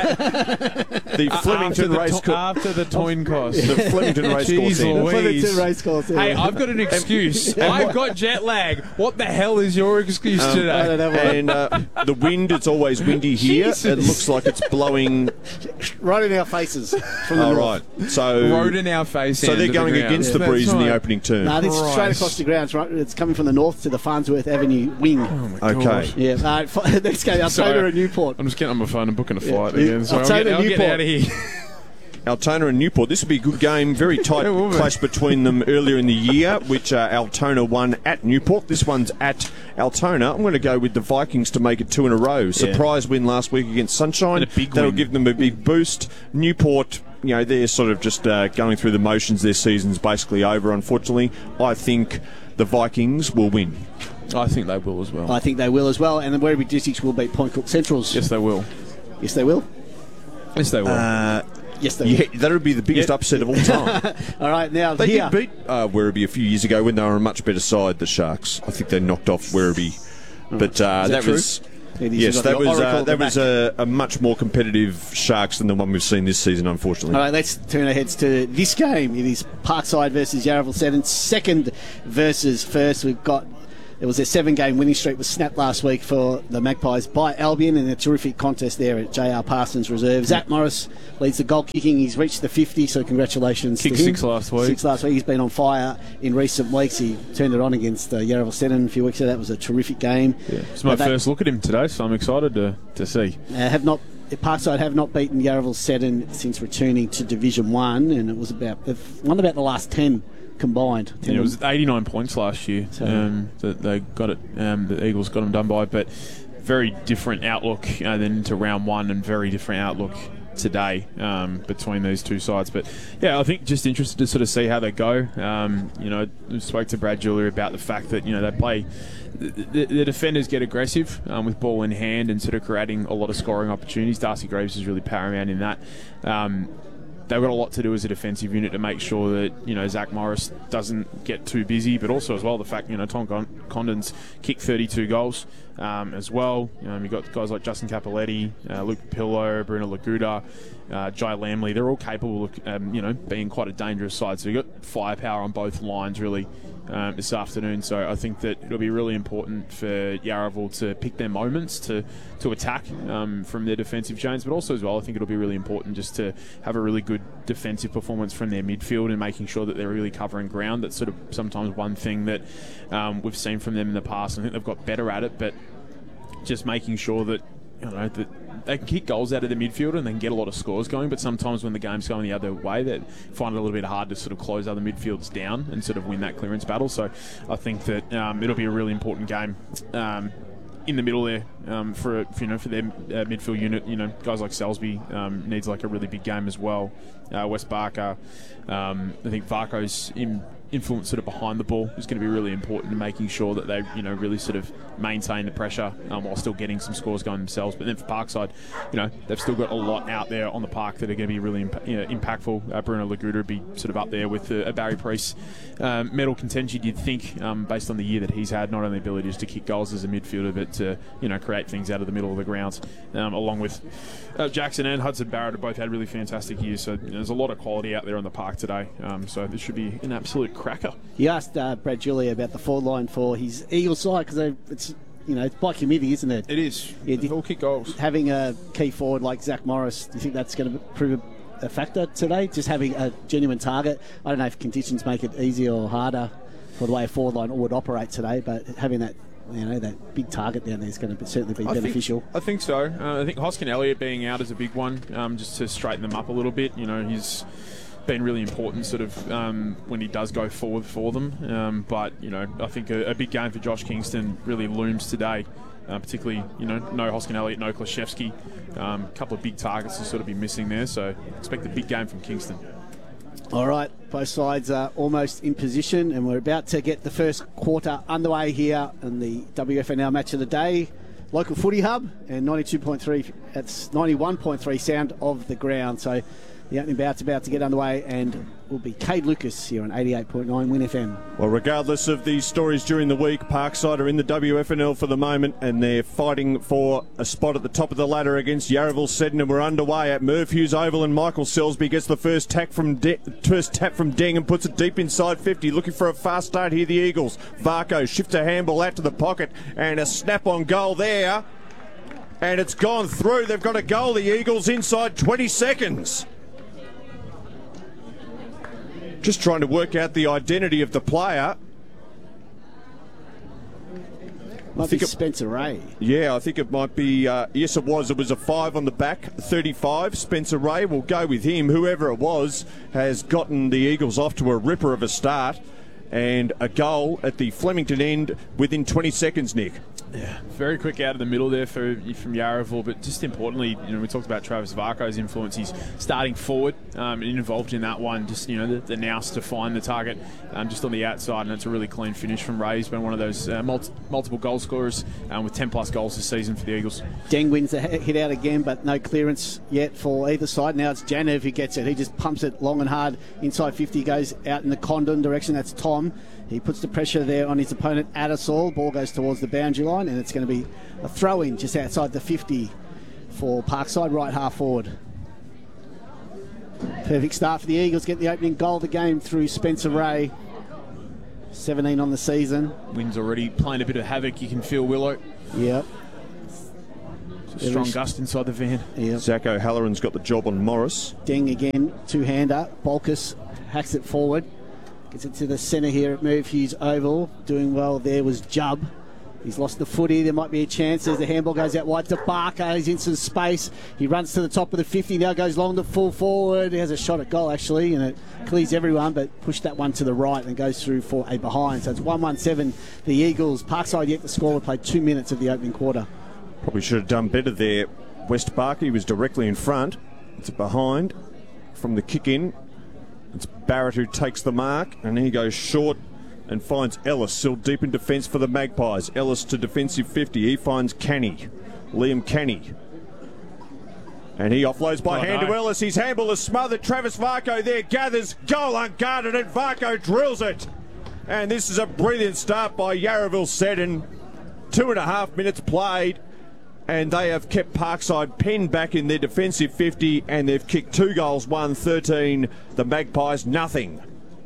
the Flemington after the race to- after the toin cost. the Flemington race Jeez course. end. The Louise. Flemington race course. yeah. Hey, I've got an excuse. I've got jet lag. What the hell is your excuse Um, today? I don't know what- And uh, the wind, it's always windy here. Jesus. It looks like it's blowing. right in our faces from the All north. right, so Road in our face. so end they're of the going ground. against the That's breeze in the right. opening turn. No, this is straight Christ. across the ground. It's, right, it's coming from the north to the Farnsworth Avenue wing. Oh my Okay. gosh. Yeah, uh, f- next game, Sorry. Altona and Newport. I'm just getting on my phone and booking a Yeah. flight Yeah. again. So I'll Altona get, I'll get Newport. out of here. Altona and Newport. This will be a good game. Very tight It will be. clash between them earlier in the year, which uh, Altona won at Newport. This one's at Altona. I'm going to go with the Vikings to make it two in a row. Surprise win last week against Sunshine. And a big That'll win. give them a big boost. Newport, you know, they're sort of just uh, going through the motions. Their season's basically over, unfortunately. I think the Vikings will win. I think they will as well. I think they will as well, and the Werribee Districts will beat Point Cook Centrals. Yes, they will. Yes, they will. Yes, they will. Uh, Yes, they yeah, that would be the biggest Yeah. upset of all time. will. All right, now They here. did beat uh, Werribee a few years ago when they were a much better side, the Sharks. I think they knocked off Werribee. But uh, Is that that, true? was... It is. Yes, You've got that the was, Oracle uh, at that the was back. a, a much more competitive Sharks than the one we've seen this season, unfortunately. All right, let's turn our heads to this game. It is Parkside versus Yarraville Seven, second versus first. We've got... It was a seven-game winning streak was snapped last week for the Magpies by Albion in a terrific contest there at J R Parsons Reserve. Zach Morris leads the goal kicking. He's reached the fifty, so congratulations Kicked to him. six last week. Six last week. He's been on fire in recent weeks. He turned it on against uh, Yarraville Seven a few weeks ago. That was a terrific game. Yeah. It's my Uh, they- first look at him today, so I'm excited to, to see. Uh, have not Parkside have not beaten Yarraville Seven since returning to Division One, and it was about they've won about the last ten combined. Yeah, it was eighty-nine points last year So- um, that they got it. Um, the Eagles got them done by, but very different outlook uh, than into round one, and very different outlook today um, between these two sides. But yeah, I think just interested to sort of see how they go. Um, you know, I spoke to Brad Julia about the fact that you know they play. The, the defenders get aggressive um, with ball in hand and sort of creating a lot of scoring opportunities. Darcy Graves is really paramount in that. Um, they've got a lot to do as a defensive unit to make sure that you know Zach Morris doesn't get too busy, but also as well the fact you know Tom Con- Condon's kicked thirty-two goals um, as well. Um, you've got guys like Justin Capoletti, uh, Luke Pillow, Bruno Laguda, uh, Jai Lamley. They're all capable of um, you know, being quite a dangerous side. So you've got firepower on both lines really um, this afternoon. So I think that it'll be really important for Yarraville to pick their moments to, to attack um, from their defensive chains, but also as well I think it'll be really important just to have a really good defensive performance from their midfield and making sure that they're really covering ground. That's sort of sometimes one thing that um, we've seen from them in the past. I think they've got better at it, but just making sure that, you know, that they can kick goals out of the midfield and they can get a lot of scores going, but sometimes when the game's going the other way, they find it a little bit hard to sort of close other midfields down and sort of win that clearance battle. So I think that um, it'll be a really important game um, in the middle there um, for, for you know for their uh, midfield unit. You know, guys like Salisbury um, needs like a really big game as well. Uh, West Barker, um, I think Varco's in influence sort of behind the ball is going to be really important in making sure that they, you know, really sort of maintain the pressure um, while still getting some scores going themselves. But then for Parkside, you know, they've still got a lot out there on the park that are going to be really imp- you know, impactful. Uh, Bruno Laguda would be sort of up there with uh, a Barry Priest um, medal contention, you'd think, um, based on the year that he's had, not only abilities to kick goals as a midfielder, but to, you know, create things out of the middle of the ground, um, along with uh, Jackson and Hudson Barrett have both had really fantastic years. So you know, there's a lot of quality out there on the park today. Um, so this should be an absolute cracker. You asked uh, Brad Julia about the forward line for his Eagles side because it's, you know, it's by committee, isn't it? It is. Yeah, they all kick goals. Having a key forward like Zach Morris, do you think that's going to prove a, a factor today? Just having a genuine target. I don't know if conditions make it easier or harder for the way a forward line would operate today, but having that, you know, that big target down there is going to certainly be I beneficial. Think, I think so. Uh, I think Hoskin Elliott being out is a big one, um, just to straighten them up a little bit. You know, he's been really important sort of um, when he does go forward for them. Um, but, you know, I think a, a big game for Josh Kingston really looms today. Uh, particularly, you know, no Hoskin Elliott, no Klashevsky. Um, a couple of big targets to sort of be missing there. So expect a big game from Kingston. All right, both sides are almost in position and we're about to get the first quarter underway here in the W F N L match of the day. Local Footy Hub and ninety-two point three, that's ninety-one point three sound of the ground. So the opening bout's about to get underway and will be Cade Lucas here on eighty-eight point nine Win F M. Well, regardless of the stories during the week, Parkside are in the W F N L for the moment and they're fighting for a spot at the top of the ladder against Yarraville Seddon, and we're underway at Merv Hughes Oval, and Michael Selsby gets the first tap from De- first tap from Deng and puts it deep inside fifty, looking for a fast start here, the Eagles. Varco shifts a handball out to the pocket and a snap on goal there, and it's gone through. They've got a goal, the Eagles, inside twenty seconds. Just trying to work out the identity of the player. Might be Spencer Ray. Yeah, I think it might be. Uh, yes, it was. It was a five on the back, thirty-five. Spencer Ray, will go with him. Whoever it was has gotten the Eagles off to a ripper of a start. And a goal at the Flemington end within twenty seconds, Nick. Yeah, very quick out of the middle there for from Yarraville, but just importantly, you know, we talked about Travis Varco's influence. He's starting forward um, and involved in that one. Just, you know, the, the nous to find the target um, just on the outside, and it's a really clean finish from Ray. He's been one of those uh, multi- multiple goal scorers um, with ten plus goals this season for the Eagles. Deng wins the hit out again, but no clearance yet for either side. Now it's Janev who gets it. He just pumps it long and hard inside fifty, goes out in the Condon direction. That's Tom. He puts the pressure there on his opponent, Adesol. Ball goes towards the boundary line, and it's going to be a throw-in just outside the fifty for Parkside, right half forward. Perfect start for the Eagles. Get the opening goal of the game through Spencer Ray. seventeen on the season. Wind's already playing a bit of havoc. You can feel Willow. Yep. Strong gust inside the van. Yep. Zach O'Halloran's got the job on Morris. Deng again, two-hander. Bolkus hacks it forward. Gets it to the centre here at Merv Hughes Oval. Doing well there was Jubb. He's lost the footy. There might be a chance as the handball goes out wide to Barker. He's in some space. He runs to the top of the fifty. Now goes long to full forward. He has a shot at goal, actually, and it clears everyone, but pushed that one to the right and goes through for a behind. So it's one one seven. The Eagles. Parkside yet to score. We played two minutes of the opening quarter. Probably should have done better there. West Barker, he was directly in front. It's a behind from the kick in. It's Barrett who takes the mark, and he goes short and finds Ellis still deep in defence for the Magpies. Ellis to defensive fifty. He finds Canny, Liam Canny. And he offloads by oh, hand no. to Ellis. His handball is smothered. Travis Varco there gathers. Goal unguarded, and Varco drills it. And this is a brilliant start by Yarraville Seddon Two and a half minutes played, and they have kept Parkside penned back in their defensive fifty, and they've kicked two goals, one thirteen. The Magpies, nothing.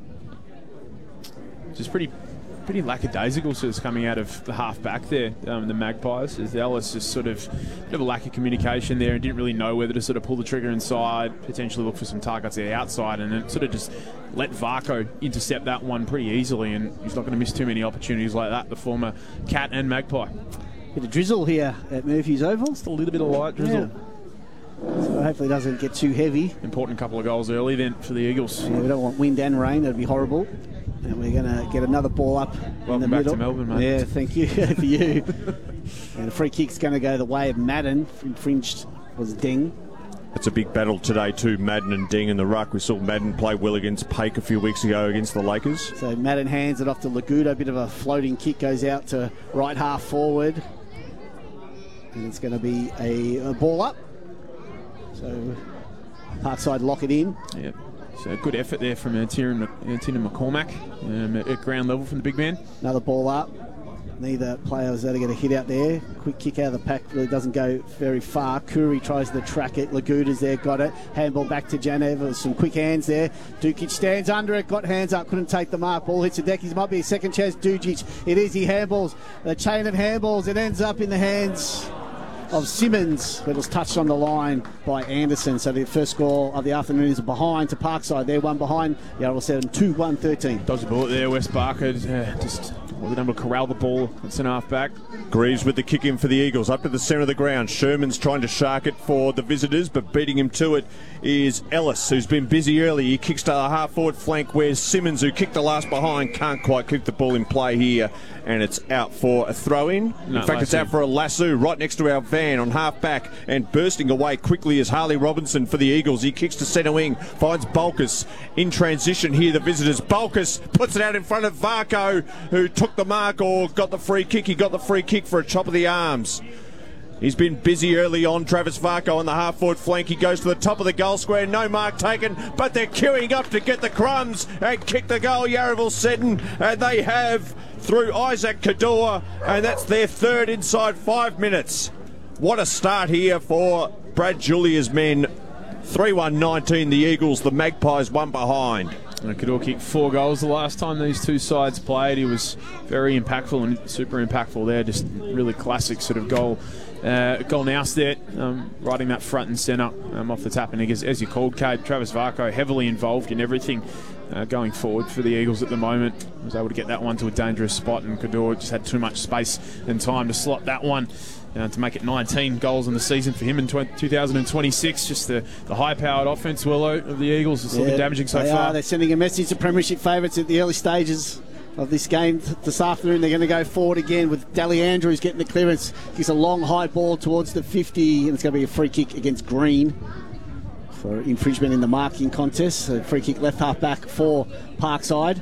Just pretty pretty lackadaisical sort of coming out of the half back there, um, the Magpies, as Ellis just sort of a bit of a lack of communication there and didn't really know whether to sort of pull the trigger inside, potentially look for some targets the outside, and it sort of just let Varco intercept that one pretty easily, and he's not going to miss too many opportunities like that, the former Cat and Magpie. Bit of drizzle here at Murphy's Oval. Just a little bit of light drizzle. Yeah. So hopefully it doesn't get too heavy. Important couple of goals early then for the Eagles. Yeah, we don't want wind and rain, that'd be horrible. And we're going to get another ball up Welcome in the back middle. to Melbourne, mate. Yeah, thank you for you. And the free kick's going to go the way of Madden. Infringed was Ding. It's a big battle today too, Madden and Ding in the ruck. We saw Madden play well against Pake a few weeks ago against the Lakers. So Madden hands it off to Lagudo. A bit of a floating kick goes out to right half forward. And it's going to be a, a ball up. So Parkside lock it in. Yep. So good effort there from uh, Tiernan McCormack um, at, at ground level from the big man. Another ball up. Neither player was able to get a hit out there. Quick kick out of the pack, really doesn't go very far. Kuri tries to track it. Laguda's there, got it. Handball back to Janev. There's some quick hands there. Dukic stands under it, got hands up, couldn't take the mark. Ball hits the deck. It might be a second chance. Dukic, it is. He handballs. The chain of handballs. It ends up in the hands of Simmons, but it was touched on the line by Anderson. So the first score of the afternoon is behind to Parkside. They're one behind. Yarraville seven, two one thirteen. Dodged the bullet there, Wes Barker. Uh, just wasn't able to corral the ball at centre half back. Greaves with the kick in for the Eagles. Up to the centre of the ground. Sherman's trying to shark it for the visitors, but beating him to it is Ellis, who's been busy early. He kicks to the half forward flank, where Simmons, who kicked the last behind, can't quite keep the ball in play here, and it's out for a throw in. No, in fact, it's out for a lasso right next to our van on half back, and bursting away quickly is Harley Robinson for the Eagles. He kicks to centre wing, finds Bulkus in transition here. The visitors. Bulkus puts it out in front of Varco, who took the mark or got the free kick. He got the free kick for a chop of the arms. He's been busy early on. Travis Varco on the half-forward flank. He goes to the top of the goal square. No mark taken, but they're queuing up to get the crumbs and kick the goal. Yarraville Seddon, and they have through Isaac Kador, and that's their third inside five minutes. What a start here for Brad Julia's men. three one nineteen, the Eagles. The Magpies one behind. And Kador kicked four goals the last time these two sides played. He was very impactful and super impactful there. Just really classic sort of goal. Uh, goal now there, um, riding that front and centre um, off the tap. And as, as you called, Cade, Travis Varco heavily involved in everything uh, going forward for the Eagles at the moment. Was able to get that one to a dangerous spot, and Kador just had too much space and time to slot that one uh, to make it nineteen goals in the season for him in two thousand twenty-six. Just the, the high-powered offense, Willow, of the Eagles is yeah, looking damaging so they far. Are. They're sending a message to Premiership favourites at the early stages of this game this afternoon. They're going to go forward again with Dally Andrews getting the clearance. Gives a long high ball towards the fifty, and it's going to be a free kick against Green for infringement in the marking contest. A free kick left half back for Parkside.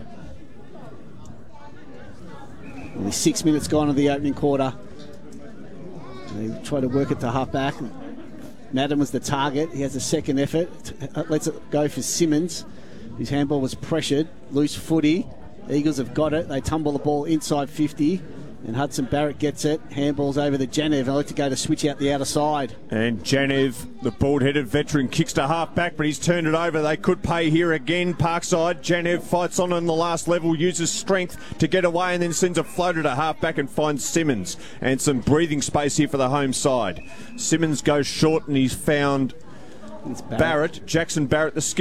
Only six minutes gone of the opening quarter. They try to work it to half back. Madden was the target. He has a second effort. Let's it go for Simmons, whose handball was pressured. Loose footy. Eagles have got it. They tumble the ball inside fifty, and Hudson Barrett gets it. Handballs over to Janev. They like to go to switch out the outer side. And Janev, the bald-headed veteran, kicks to half-back, but he's turned it over. They could pay here again. Parkside. Janev fights on on the last level, uses strength to get away, and then sends a floater to half-back and finds Simmons. And some breathing space here for the home side. Simmons goes short, and he's found Barrett. Barrett, Jackson Barrett, the skipper.